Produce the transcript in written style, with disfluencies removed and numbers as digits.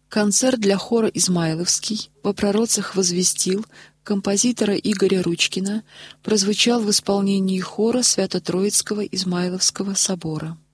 Концерт для хора «Измайловский» «Во пророцах возвестил» композитора Игоря Ручкина прозвучал в исполнении хора Свято-Троицкого Измайловского собора.